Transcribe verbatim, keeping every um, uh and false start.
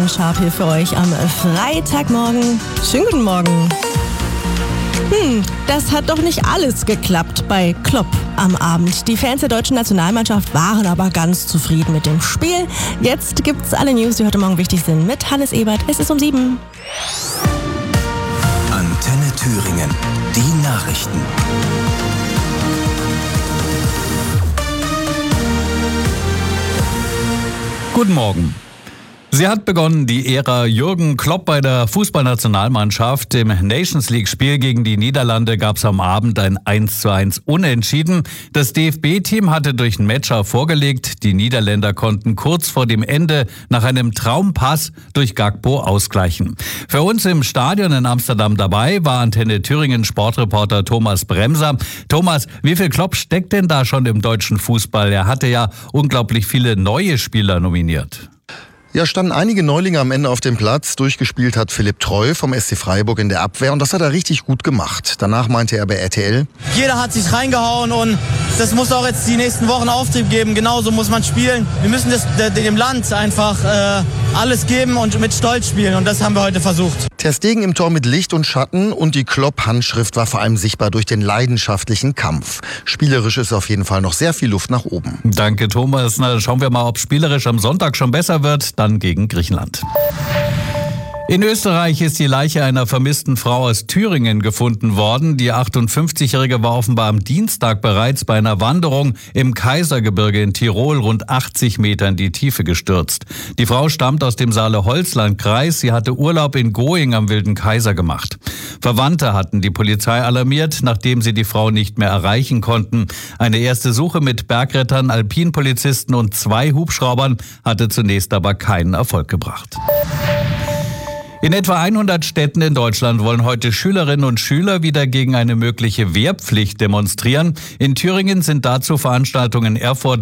und Sharp hier für euch am Freitagmorgen. Schönen guten Morgen. Hm, das hat doch nicht alles geklappt bei Klopp am Abend. Die Fans der deutschen Nationalmannschaft waren aber ganz zufrieden mit dem Spiel. Jetzt gibt's alle News, die heute Morgen wichtig sind, mit Hannes Ebert. Es ist um sieben. Antenne Thüringen, die Nachrichten. Guten Morgen. Sie hat begonnen, die Ära Jürgen Klopp bei der Fußballnationalmannschaft. Im Nations-League-Spiel gegen die Niederlande gab es am Abend ein eins zu eins Unentschieden. Das D F B-Team hatte durch einen Matcher vorgelegt. Die Niederländer konnten kurz vor dem Ende nach einem Traumpass durch Gakpo ausgleichen. Für uns im Stadion in Amsterdam dabei war Antenne Thüringen Sportreporter Thomas Bremser. Thomas, wie viel Klopp steckt denn da schon im deutschen Fußball? Er hatte ja unglaublich viele neue Spieler nominiert. Ja, standen einige Neulinge am Ende auf dem Platz. Durchgespielt hat Philipp Treu vom S C Freiburg in der Abwehr und das hat er richtig gut gemacht. Danach meinte er bei R T L: Jeder hat sich reingehauen und das muss auch jetzt die nächsten Wochen Auftrieb geben. Genauso muss man spielen. Wir müssen das, dem Land einfach äh, alles geben und mit Stolz spielen und das haben wir heute versucht. Ter Stegen im Tor mit Licht und Schatten und die Klopp-Handschrift war vor allem sichtbar durch den leidenschaftlichen Kampf. Spielerisch ist auf jeden Fall noch sehr viel Luft nach oben. Danke, Thomas. Na, schauen wir mal, ob spielerisch am Sonntag schon besser wird. Dann gegen Griechenland. In Österreich ist die Leiche einer vermissten Frau aus Thüringen gefunden worden. Die achtundfünfzigjährige war offenbar am Dienstag bereits bei einer Wanderung im Kaisergebirge in Tirol rund achtzig Meter in die Tiefe gestürzt. Die Frau stammt aus dem Saale-Holzland-Kreis. Sie hatte Urlaub in Going am Wilden Kaiser gemacht. Verwandte hatten die Polizei alarmiert, nachdem sie die Frau nicht mehr erreichen konnten. Eine erste Suche mit Bergrettern, Alpinpolizisten und zwei Hubschraubern hatte zunächst aber keinen Erfolg gebracht. In etwa hundert Städten in Deutschland wollen heute Schülerinnen und Schüler wieder gegen eine mögliche Wehrpflicht demonstrieren. In Thüringen sind dazu Veranstaltungen in Erfurt,